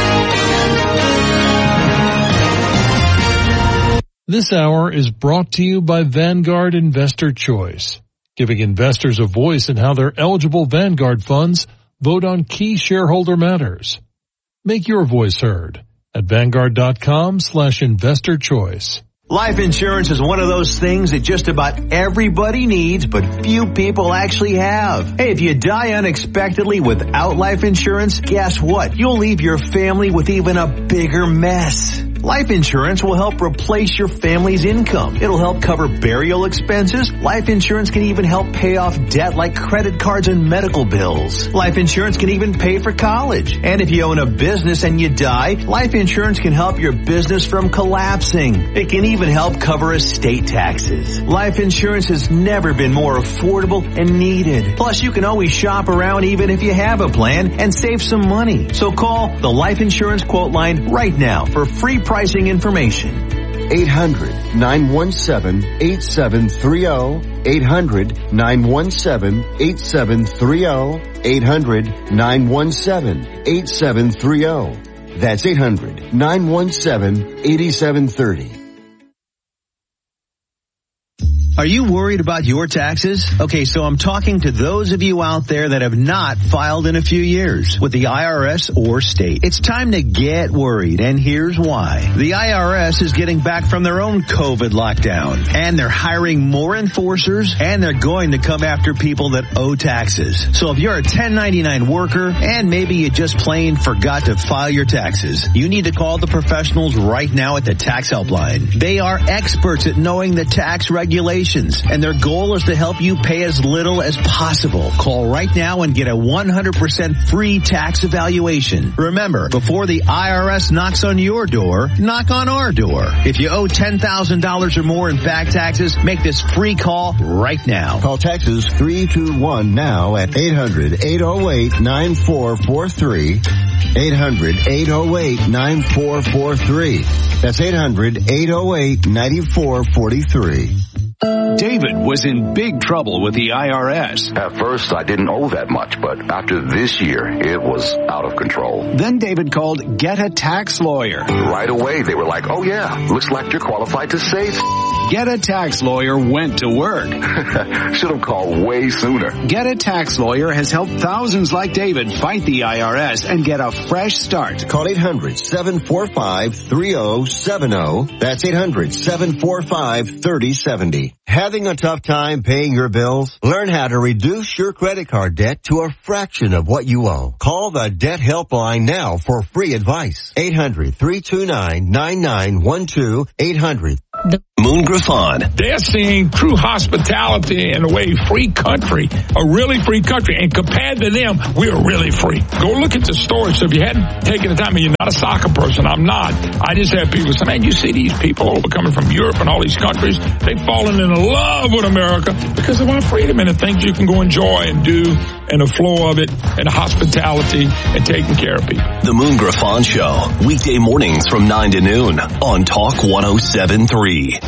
This hour is brought to you by Vanguard Investor Choice, giving investors a voice in how their eligible Vanguard funds vote on key shareholder matters. Make your voice heard at Vanguard.com slash investor choice. Life insurance is one of those things that just about everybody needs, but few people actually have. Hey, if you die unexpectedly without life insurance, guess what? You'll leave your family with even a bigger mess. Life insurance will help replace your family's income. It'll help cover burial expenses. Life insurance can even help pay off debt like credit cards and medical bills. Life insurance can even pay for college. And if you own a business and you die, life insurance can help your business from collapsing. It can even help cover estate taxes. Life insurance has never been more affordable and needed. Plus, you can always shop around even if you have a plan and save some money. So call the Life Insurance Quote Line right now for free pricing information. eight hundred, nine one seven, eight seven three zero. eight hundred, nine one seven, eight seven three zero. eight hundred, nine one seven, eight seven three zero. That's eight hundred, nine one seven, eight seven three zero. Are you worried about your taxes? Okay, so I'm talking to those of you out there that have not filed in a few years with the I R S or state. It's time to get worried, and here's why. The I R S is getting back from their own COVID lockdown, and they're hiring more enforcers, and they're going to come after people that owe taxes. So if you're a ten ninety-nine worker, and maybe you just plain forgot to file your taxes, you need to call the professionals right now at the Tax Helpline. They are experts at knowing the tax regulations, and their goal is to help you pay as little as possible. Call right now and get a one hundred percent free tax evaluation. Remember, before the I R S knocks on your door, knock on our door. If you owe ten thousand dollars or more in back taxes, make this free call right now. Call Texas three two one now at eight hundred, eight oh eight, nine four four three. eight hundred, eight oh eight, nine four four three. That's eight hundred, eight oh eight, nine four four three. David was in big trouble with the I R S. At first, I didn't owe that much, but after this year, it was out of control. Then David called Get a Tax Lawyer. Right away, they were like, oh yeah, looks like you're qualified to save. Get a Tax Lawyer went to work. Should have called way sooner. Get a Tax Lawyer has helped thousands like David fight the I R S and get a fresh start. Call eight hundred, seven four five, three oh seven oh. That's eight hundred, seven four five, three oh seven oh. Having a tough time paying your bills? Learn how to reduce your credit card debt to a fraction of what you owe. Call the Debt Helpline now for free advice. eight hundred, three two nine, nine nine one two. eight hundred. Moon Griffon. They're seeing true hospitality in a way free country, a really free country. And compared to them, we're really free. Go look at the stories. So if you hadn't taken the time, and you're not a soccer person, I'm not. I just have people say, man, you see these people over coming from Europe and all these countries, they've fallen in love with America because they want freedom and the things you can go enjoy and do and the flow of it and the hospitality and taking care of people. The Moon Griffon Show, weekday mornings from nine to noon on Talk one oh seven point three.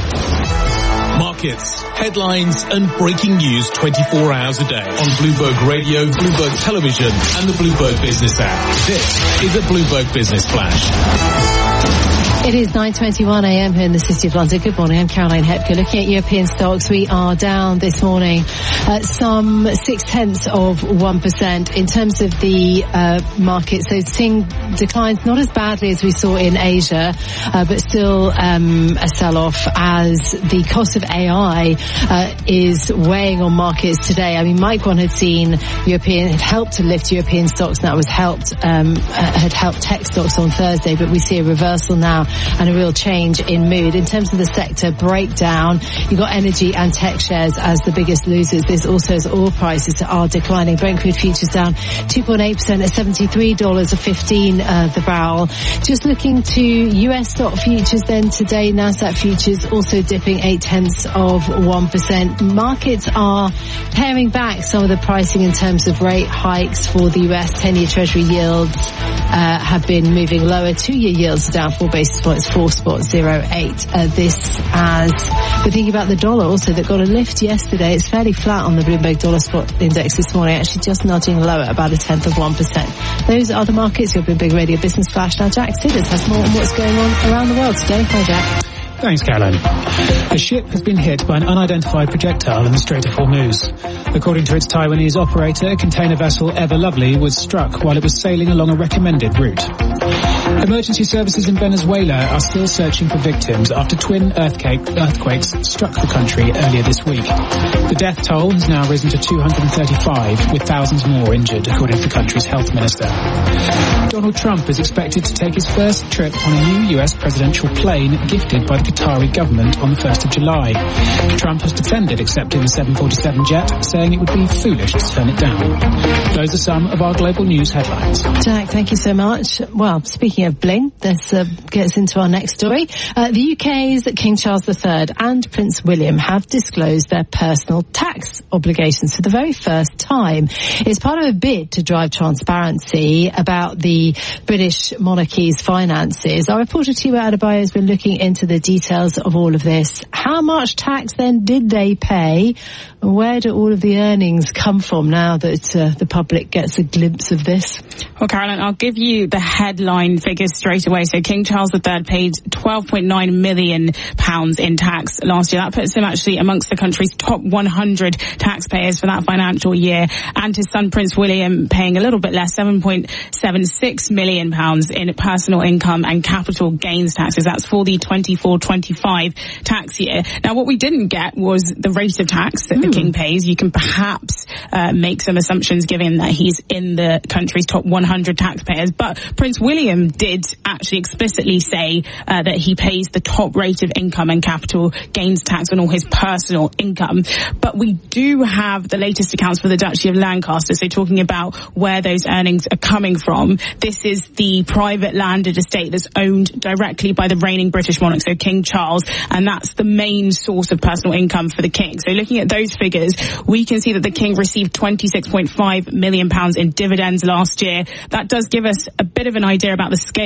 Markets, headlines and breaking news twenty-four hours a day on Bloomberg Radio, Bloomberg Television and the Bloomberg Business app. This is a Bloomberg Business Flash. It is nine twenty-one a.m. here in the City of London. Good morning, I'm Caroline Hepker. Looking at European stocks, we are down this morning at some six-tenths of one percent. In terms of the uh, market, so seeing declines not as badly as we saw in Asia, uh, but still um, a sell-off as the cost of A I uh, is weighing on markets today. I mean, Micron had seen European, had helped to lift European stocks, and that was helped, um, had helped tech stocks on Thursday, but we see a reversal now and a real change in mood. In terms of the sector breakdown, you've got energy and tech shares as the biggest losers. This also as oil prices are declining. Brent crude futures down two point eight percent at seventy-three dollars fifteen uh, the barrel. Just looking to U S stock futures then today, NASDAQ futures also dipping eight tenths of one percent. Markets are paring back some of the pricing in terms of rate hikes for the U S. ten-year Treasury yields uh, have been moving lower. Two-year yields are down four basis points, four point zero eight. Uh, this as we're thinking about the dollar also that got a lift yesterday. It's fairly flat on the Bloomberg Dollar Spot Index this morning, actually just nudging lower about a tenth of one percent. Those are the markets. Your Bloomberg Radio Business Flash. Now Jack Sidders has more on what's going on around the world today. Hi Jack. Thanks, Caroline. A ship has been hit by an unidentified projectile in the Strait of Hormuz. According to its Taiwanese operator, container vessel Ever Lovely was struck while it was sailing along a recommended route. Emergency services in Venezuela are still searching for victims after twin earthquake, earthquakes struck the country earlier this week. The death toll has now risen to two hundred thirty-five, with thousands more injured, according to the country's health minister. Donald Trump is expected to take his first trip on a new U S presidential plane gifted by the Qatari government on the first of July. Trump has defended accepting the seven forty-seven jet, saying it would be foolish to turn it down. Those are some of our global news headlines. Jack, thank you so much. Well, speaking of bling, this uh, gets into our next story. Uh, the U K's King Charles the Third and Prince William have disclosed their personal tax obligations for the very first time. It's part of a bid to drive transparency about the British monarchy's finances. Our reporter Tiwa Adebayo has been looking into the details of all of this. How much tax then did they pay? Where do all of the earnings come from now that uh, the public gets a glimpse of this? Well, Caroline, I'll give you the headline figures straight away. So King Charles the Third paid twelve point nine million pounds in tax last year. That puts him actually amongst the country's top one hundred taxpayers for that financial year. And his son Prince William paying a little bit less, seven point seven six million pounds in personal income and capital gains taxes. That's for the twenty-four twenty-five tax year. Now, what we didn't get was the rate of tax that mm. the King pays. You can perhaps uh, make some assumptions given that he's in the country's top one hundred taxpayers. But Prince William did actually explicitly say uh, that he pays the top rate of income and capital gains tax on all his personal income. But we do have the latest accounts for the Duchy of Lancaster. So talking about where those earnings are coming from, this is the private landed estate that's owned directly by the reigning British monarch, so King Charles, and that's the main source of personal income for the King. So looking at those figures, we can see that the King received twenty-six point five million pounds in dividends last year. That does give us a bit of an idea about the scale of his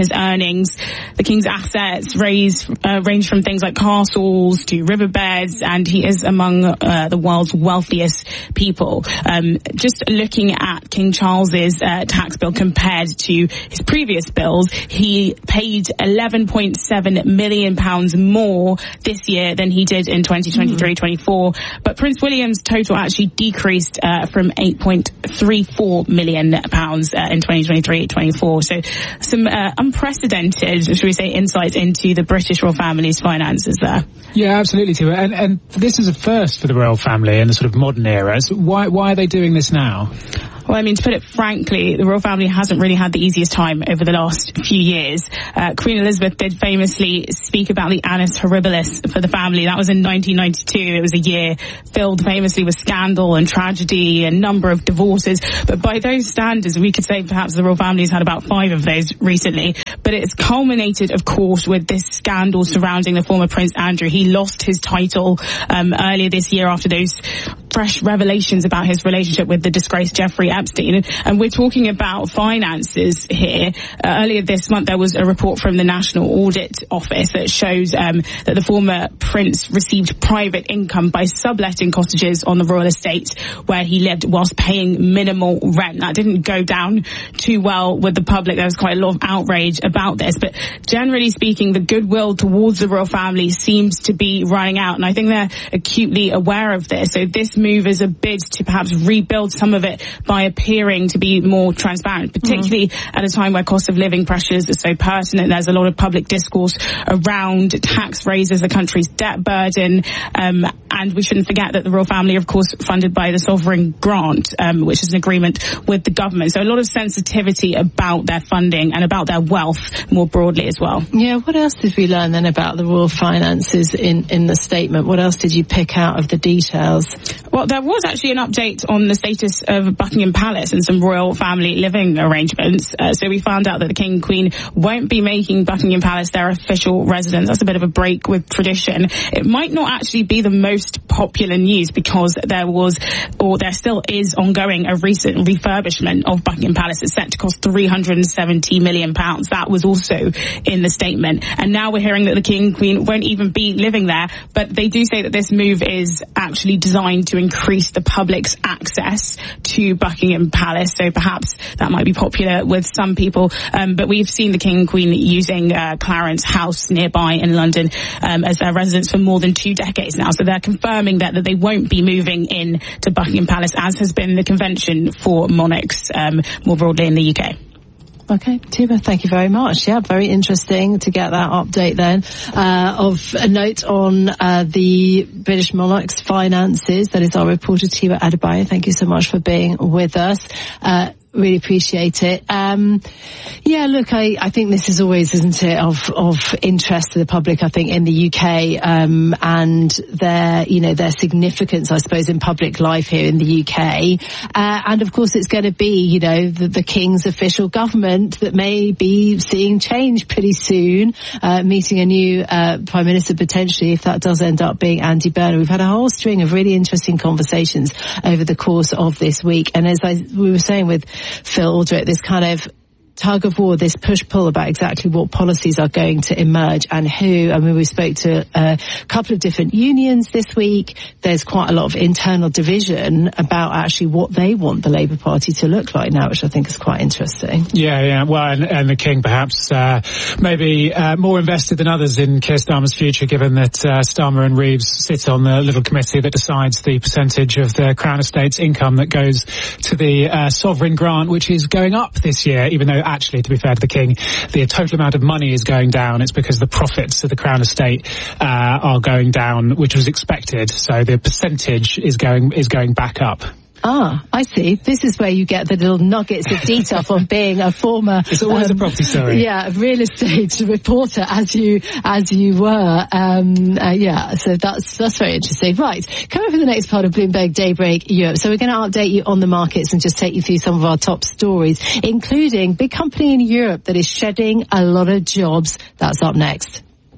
his earnings. The king's assets raise, uh, range from things like castles to riverbeds, and he is among uh, the world's wealthiest people. Um, just looking at King Charles's uh, tax bill compared to his previous bills, he paid eleven point seven million pounds more this year than he did in twenty twenty-three twenty-four. But Prince William's total actually decreased uh, from eight point three four million pounds uh, in twenty twenty-three twenty-four. So some uh, unprecedented, should we say, insights into the British royal family's finances there. Yeah, absolutely, too. And, and this is a first for the royal family in the sort of modern era. So why, why are they doing this now? Well, I mean, to put it frankly, the royal family hasn't really had the easiest time over the last few years. Uh, Queen Elizabeth did famously speak about the annus horribilis for the family. That was in nineteen ninety-two. It was a year filled famously with scandal and tragedy, a number of divorces. But by those standards, we could say perhaps the royal family's had about five of those recently. But it's culminated, of course, with this scandal surrounding the former Prince Andrew. He lost his title um, earlier this year after those fresh revelations about his relationship with the disgraced Jeffrey Epstein. And we're talking about finances here. Uh, earlier this month, there was a report from the National Audit Office that shows um, that the former prince received private income by subletting cottages on the royal estate where he lived whilst paying minimal rent. That didn't go down too well with the public. There was quite a lot of outrage about this. But generally speaking, the goodwill towards the royal family seems to be running out. And I think they're acutely aware of this. So this move is a bid to perhaps rebuild some of it by appearing to be more transparent, particularly mm-hmm. at a time where cost of living pressures are so pertinent. There's a lot of public discourse around tax raises, the country's debt burden, um, and we shouldn't forget that the royal family are, of course, funded by the sovereign grant, um, which is an agreement with the government. So a lot of sensitivity about their funding and about their wealth more broadly as well. Yeah, what else did we learn then about the royal finances in, in the statement? What else did you pick out of the details? Well, there was actually an update on the status of Buckingham Palace and some royal family living arrangements. Uh, so we found out that the King and Queen won't be making Buckingham Palace their official residence. That's a bit of a break with tradition. It might not actually be the most popular news because there was, or there still is ongoing, a recent refurbishment of Buckingham Palace. It's set to cost three hundred seventy million pounds. That was also in the statement. And now we're hearing that the King and Queen won't even be living there. But they do say that this move is actually designed to increase the public's access to Buckingham Palace. So perhaps that might be popular with some people. Um, but we've seen the King and Queen using uh, Clarence House nearby in London um, as their residence for more than two decades now. So they're confirming that, that they won't be moving in to Buckingham Palace, as has been the convention for monarchs um, more broadly in the U K. Okay, Tuba, thank you very much. Yeah, very interesting to get that update then uh, of a note on uh, the British monarch's finances. That is our reporter, Tuba Adebayo. Thank you so much for being with us. Uh, Really appreciate it. Um, yeah, look, I, I think this is always, isn't it, of, of interest to the public, I think, in the U K, um, and their, you know, their significance, I suppose, in public life here in the U K. Uh, and of course, it's going to be, you know, the, the King's official government that may be seeing change pretty soon, uh, meeting a new, uh, Prime Minister potentially, if that does end up being Andy Burnham. We've had a whole string of really interesting conversations over the course of this week. And as I, we were saying with Phil Aldrich, this kind of tug of war, this push-pull about exactly what policies are going to emerge and who. I mean, we spoke to a couple of different unions this week. There's quite a lot of internal division about actually what they want the Labour Party to look like now, which I think is quite interesting. Yeah, yeah. Well, and, and the King perhaps uh, maybe uh, more invested than others in Keir Starmer's future, given that uh, Starmer and Reeves sit on the little committee that decides the percentage of the Crown Estate's income that goes to the uh, sovereign grant, which is going up this year, even though actually, to be fair to the King, the total amount of money is going down. It's because the profits of the Crown Estate uh, are going down, which was expected. So the percentage is going is going back up. Ah, I see. This is where you get the little nuggets of detail from being a former... It's always um, a property story. Yeah, real estate reporter, as you as you were. Um, uh, yeah, so that's that's very interesting. Right, coming for the next part of Bloomberg Daybreak Europe. So we're going to update you on the markets and just take you through some of our top stories, including big company in Europe that is shedding a lot of jobs. That's up next.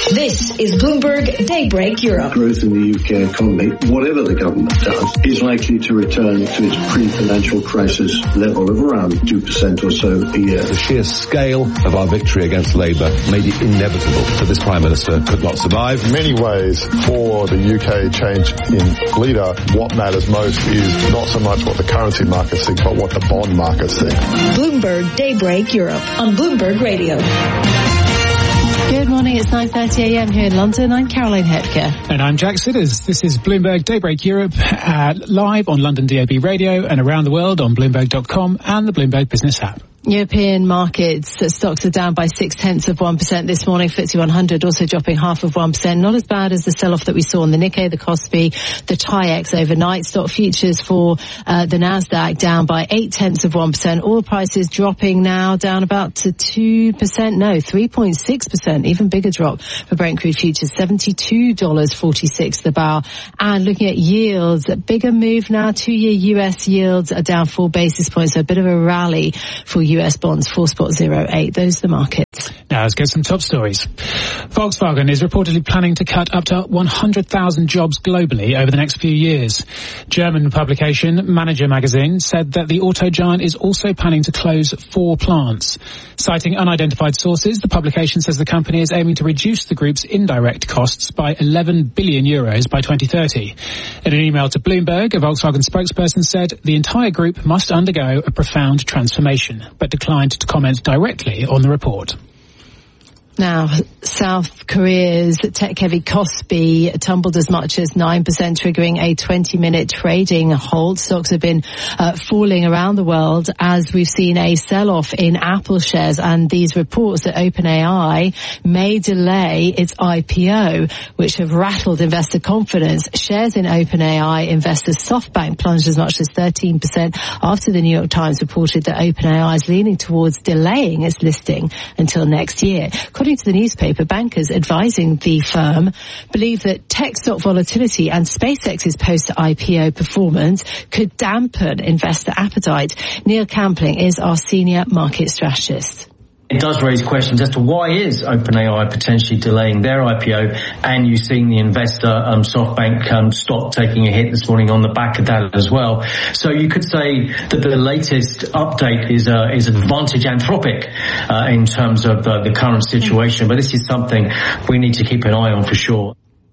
This is Bloomberg Daybreak Europe. Growth in the U K economy, whatever the government does, is likely to return to its pre-financial crisis level of around two percent or so a year. The sheer scale of our victory against Labour made it inevitable that this Prime Minister could not survive. In many ways, for the U K change in leader, what matters most is not so much what the currency markets think, but what the bond markets think. Bloomberg Daybreak Europe on Bloomberg Radio. Good morning, it's nine thirty a m here in London. I'm Caroline Hepker. And I'm Jack Sidders. This is Bloomberg Daybreak Europe, uh, live on London D A B Radio and around the world on Bloomberg dot com and the Bloomberg Business app. European markets, stocks are down by six tenths of one percent this morning. F T S E one hundred also dropping half of one percent. Not as bad as the sell-off that we saw on the Nikkei, the Kospi, the T I E X overnight. Stock futures for uh, the Nasdaq down by eight tenths of one percent. Oil prices dropping now, down about to two percent. No, three point six percent. Even bigger drop for Brent crude futures, seventy-two dollars and forty-six cents the barrel. And looking at yields, a bigger move now. Two-year U S yields are down four basis points. So a bit of a rally for U S bonds, four point zero eight. Those are the markets. Now let's get some top stories. Volkswagen is reportedly planning to cut up to one hundred thousand jobs globally over the next few years. German publication Manager Magazine said that the auto giant is also planning to close four plants. Citing unidentified sources, the publication says the company is aiming to reduce the group's indirect costs by eleven billion euros by twenty thirty. In an email to Bloomberg, a Volkswagen spokesperson said the entire group must undergo a profound transformation, but declined to comment directly on the report. Now, South Korea's tech-heavy Kospi tumbled as much as nine percent, triggering a twenty-minute trading halt. Stocks have been uh, falling around the world as we've seen a sell-off in Apple shares, and these reports that OpenAI may delay its I P O, which have rattled investor confidence. Shares in OpenAI investors SoftBank plunged as much as thirteen percent after the New York Times reported that OpenAI is leaning towards delaying its listing until next year. According to the newspaper, bankers advising the firm believe that tech stock volatility and SpaceX's post-I P O performance could dampen investor appetite. Neil Campling is our senior market strategist. It does raise questions as to why is OpenAI potentially delaying their I P O, and you're seeing the investor um, SoftBank um, stock taking a hit this morning on the back of that as well. So you could say that the latest update is uh, is Advantage Anthropic uh, in terms of uh, the current situation, but this is something we need to keep an eye on for sure.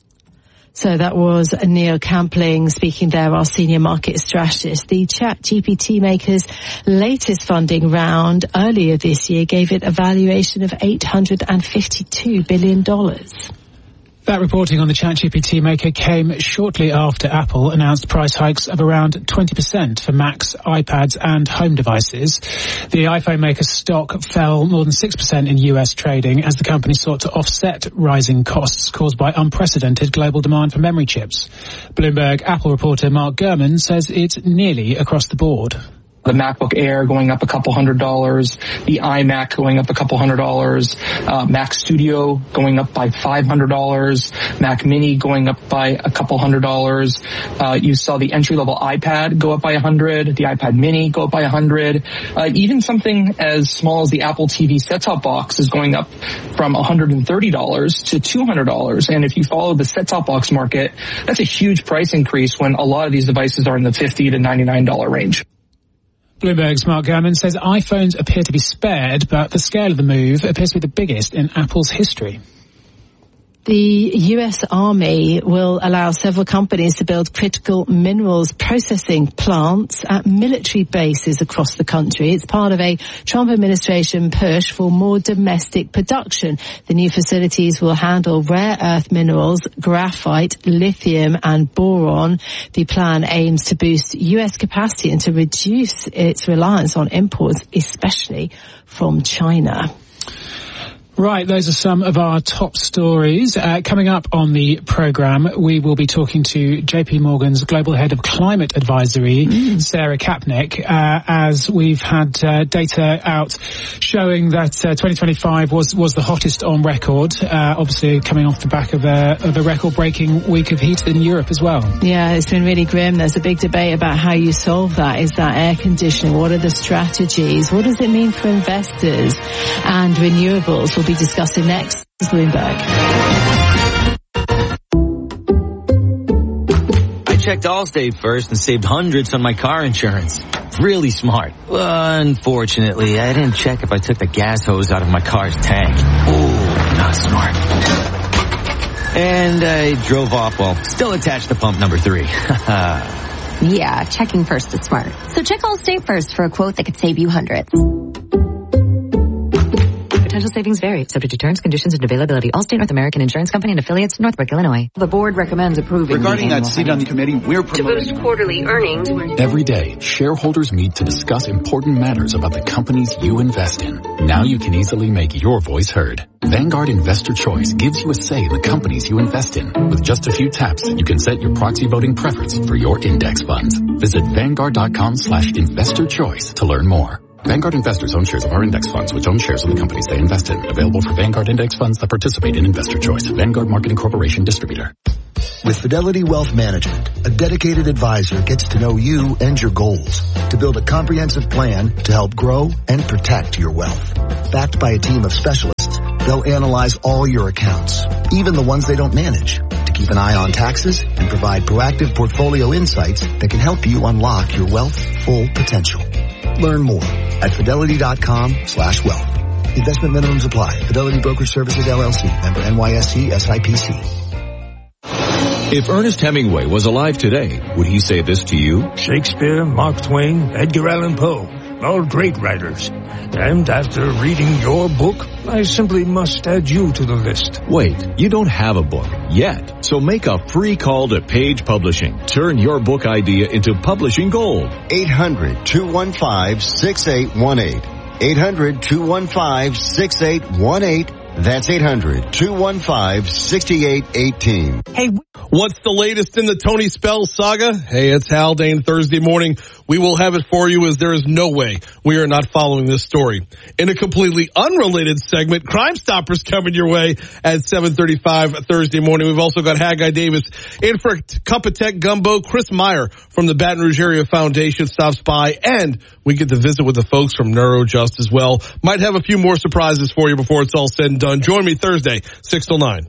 So that was Neil Campling speaking there, our senior market strategist. The ChatGPT maker's latest funding round earlier this year gave it a valuation of eight hundred fifty-two billion dollars. That reporting on the ChatGPT maker came shortly after Apple announced price hikes of around twenty percent for Macs, iPads and home devices. The iPhone maker's stock fell more than six percent in U S trading as the company sought to offset rising costs caused by unprecedented global demand for memory chips. Bloomberg Apple reporter Mark Gurman says it's nearly across the board. The MacBook Air going up a couple hundred dollars, the iMac going up a couple hundred dollars, uh, Mac Studio going up by five hundred dollars, Mac Mini going up by a couple hundred dollars. Uh, you saw the entry-level iPad go up by a hundred, the iPad Mini go up by a hundred. Uh, even something as small as the Apple T V set-top box is going up from one hundred thirty dollars to two hundred dollars. And if you follow the set-top box market, that's a huge price increase when a lot of these devices are in the fifty to ninety-nine dollars range. Bloomberg's Mark Gurman says iPhones appear to be spared, but the scale of the move appears to be the biggest in Apple's history. The U S Army will allow several companies to build critical minerals processing plants at military bases across the country. It's part of a Trump administration push for more domestic production. The new facilities will handle rare earth minerals, graphite, lithium and boron. The plan aims to boost U S capacity and to reduce its reliance on imports, especially from China. Right, those are some of our top stories. Uh, coming up on the programme, we will be talking to J P Morgan's Global Head of Climate Advisory, mm. Sarah Kapnick, uh, as we've had uh, data out showing that uh, twenty twenty-five was, was the hottest on record, uh, obviously coming off the back of a, of a record-breaking week of heat in Europe as well. Yeah, it's been really grim. There's a big debate about how you solve that. Is that air conditioning? What are the strategies? What does it mean for investors? And renewables will be discussing next. Bloomberg. I checked Allstate first and saved hundreds on my car insurance. Really smart. Unfortunately, I didn't check if I took the gas hose out of my car's tank. Ooh, not smart. And I drove off while still attached to pump number three. Yeah, checking first is smart. So check Allstate first for a quote that could save you hundreds. Potential savings vary, subject to terms, conditions, and availability. Allstate North American Insurance Company and affiliates, Northbrook, Illinois. The board recommends approving. Regarding that seat on the committee, we're promoting to boost quarterly earnings. Every day, shareholders meet to discuss important matters about the companies you invest in. Now you can easily make your voice heard. Vanguard Investor Choice gives you a say in the companies you invest in. With just a few taps, you can set your proxy voting preference for your index funds. Visit Vanguard.com slash investor choice to learn more. Vanguard investors own shares of our index funds, which own shares of the companies they invest in. Available for Vanguard index funds that participate in Investor Choice. Vanguard Marketing Corporation Distributor. With Fidelity Wealth Management, a dedicated advisor gets to know you and your goals to build a comprehensive plan to help grow and protect your wealth. Backed by a team of specialists, they'll analyze all your accounts, even the ones they don't manage, to keep an eye on taxes and provide proactive portfolio insights that can help you unlock your wealth's full potential. Learn more at fidelity.com slash wealth. Investment minimums apply. Fidelity Brokerage Services, L L C. Member N Y S E S I P C. If Ernest Hemingway was alive today, would he say this to you? Shakespeare, Mark Twain, Edgar Allan Poe, all great writers. And after reading your book, I simply must add you to the list. Wait, you don't have a book yet. So make a free call to Page Publishing. Turn your book idea into publishing gold. eight hundred, two one five, six eight one eight. eight hundred, two one five, six eight one eight. That's eight hundred, two one five, six eight one eight. Hey, what's the latest in the Tony Spell saga? Hey, it's Haldane Thursday morning. We will have it for you as there is no way we are not following this story. In a completely unrelated segment, Crime Stoppers coming your way at seven thirty-five Thursday morning. We've also got Haggai Davis in for Cup of Tech Gumbo. Chris Meyer from the Baton Rouge Area Foundation stops by, and we get to visit with the folks from NeuroJust as well. Might have a few more surprises for you before it's all said and done. Join me Thursday, six till nine.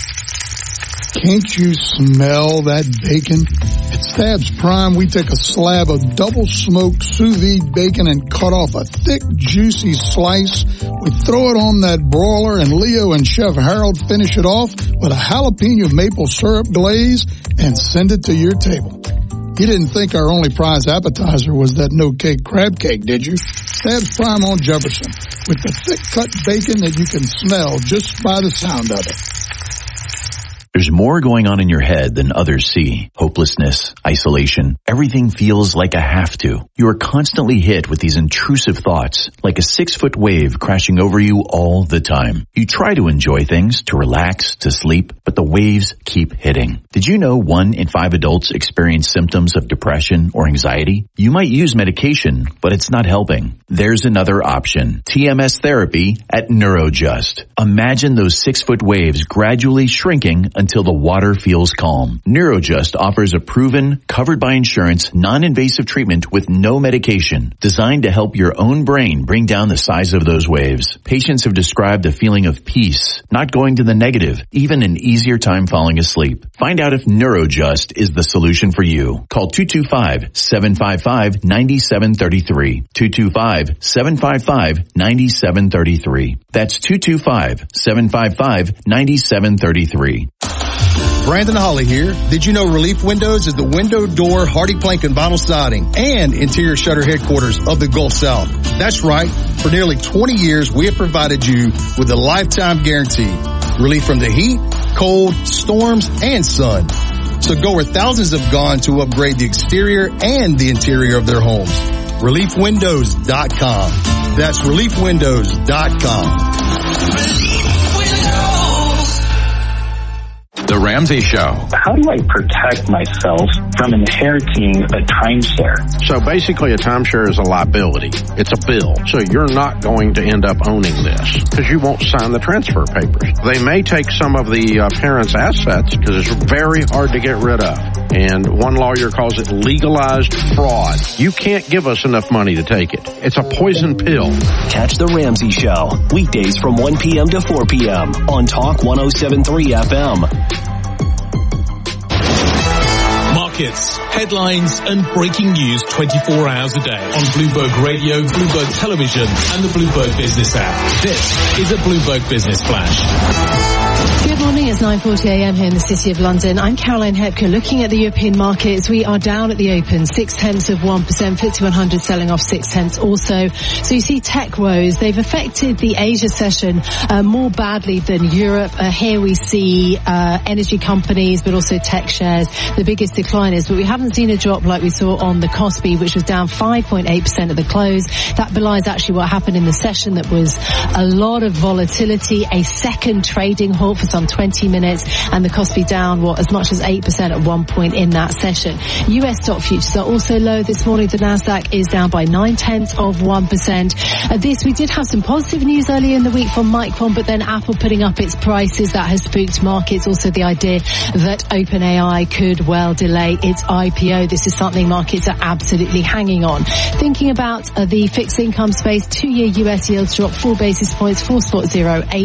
Can't you smell that bacon? At Stabs Prime, we take a slab of double-smoked sous vide bacon and cut off a thick, juicy slice. We throw it on that broiler, and Leo and Chef Harold finish it off with a jalapeno maple syrup glaze and send it to your table. You didn't think our only prize appetizer was that no-cake crab cake, did you? Stabs Prime on Jefferson, with the thick-cut bacon that you can smell just by the sound of it. There's more going on in your head than others see. Hopelessness, isolation, everything feels like a have to. You are constantly hit with these intrusive thoughts, like a six-foot wave crashing over you all the time. You try to enjoy things, to relax, to sleep, but the waves keep hitting. Did you know one in five adults experience symptoms of depression or anxiety? You might use medication, but it's not helping. There's another option. T M S therapy at NeuroJust. Imagine those six-foot waves gradually shrinking until the water feels calm. NeuroJust offers a proven, covered by insurance, non-invasive treatment with no medication, designed to help your own brain bring down the size of those waves. Patients have described a feeling of peace, not going to the negative, even an easier time falling asleep. Find out if NeuroJust is the solution for you. Call two two five, seven five five, nine seven three three. two two five, seven five five, nine seven three three. That's two two five, seven five five, nine seven three three. Brandon Holly here. Did you know Relief Windows is the window, door, hardy plank, and vinyl siding and interior shutter headquarters of the Gulf South? That's right. For nearly twenty years, we have provided you with a lifetime guarantee. Relief from the heat, cold, storms, and sun. So go where thousands have gone to upgrade the exterior and the interior of their homes. relief windows dot com. That's relief windows dot com. The Ramsey Show. How do I protect myself from inheriting a timeshare? So basically a timeshare is a liability. It's a bill. So you're not going to end up owning this because you won't sign the transfer papers. They may take some of the uh, parents' assets because it's very hard to get rid of. And one lawyer calls it legalized fraud. You can't give us enough money to take it. It's a poison pill. Catch The Ramsey Show, weekdays from one p.m. to four p.m. on Talk one oh seven point three F M. Markets, headlines and breaking news twenty-four hours a day on Bloomberg Radio, Bloomberg Television and the Bloomberg Business app. This is a Bloomberg Business Flash. Good morning, it's nine forty a.m. here in the City of London. I'm Caroline Hepker. Looking at the European markets, we are down at the open, six-tenths of one percent, F T S E one hundred selling off six-tenths also. So you see tech woes. They've affected the Asia session uh, more badly than Europe. Uh, here we see uh, energy companies, but also tech shares, the biggest decliners. But we haven't seen a drop like we saw on the Kospi, which was down five point eight percent at the close. That belies actually what happened in the session. That was a lot of volatility, a second trading halt for some twenty minutes, and the Kospi down, what, as much as eight percent at one point in that session. U S stock futures are also low this morning. The Nasdaq is down by nine-tenths of one percent. At this, we did have some positive news earlier in the week from Micron, but then Apple putting up its prices. That has spooked markets. Also the idea that OpenAI could well delay its I P O. This is something markets are absolutely hanging on. Thinking about uh, the fixed income space, two-year U S yields dropped four basis points, four point zero eight.